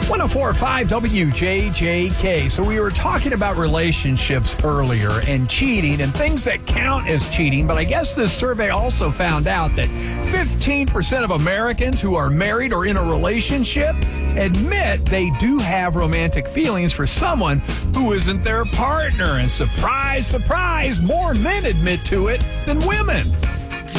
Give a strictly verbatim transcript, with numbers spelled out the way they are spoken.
one oh four point five W J J K. So we were talking about relationships earlier and cheating and things that count as cheating, but I guess this survey also found out that fifteen percent of Americans who are married or in a relationship admit they do have romantic feelings for someone who isn't their partner. And surprise, surprise, more men admit to it than women.